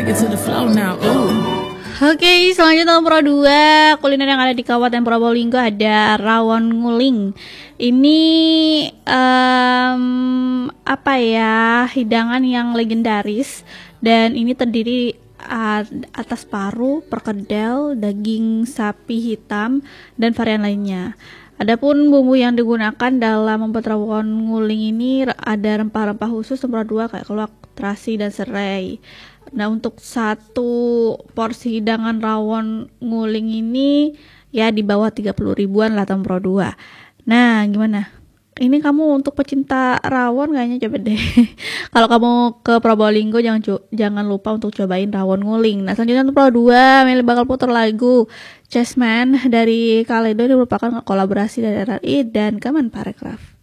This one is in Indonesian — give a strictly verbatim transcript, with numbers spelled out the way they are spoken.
take it to the floor now. Ooh. Oke, selanjutnya nomor dua, kuliner yang ada di Kabupaten Probolinggo ada rawon nguling. Ini um, apa ya, hidangan yang legendaris dan ini terdiri atas paru, perkedel, daging sapi hitam dan varian lainnya. Adapun bumbu yang digunakan dalam membuat rawon nguling ini ada rempah-rempah khusus nomor dua kayak keluak, terasi dan serai. Nah, untuk satu porsi hidangan rawon nguling ini ya di bawah tiga puluh ribuan lah Tempro dua. Nah, gimana? Ini kamu untuk pecinta rawon kayaknya coba deh. Kalau kamu ke Probolinggo jangan jangan lupa untuk cobain rawon nguling. Nah, selanjutnya Tempro dua Meli bakal putar lagu Chessman dari Kaledo, ini merupakan kolaborasi dari R R I dan Kemenparekraf.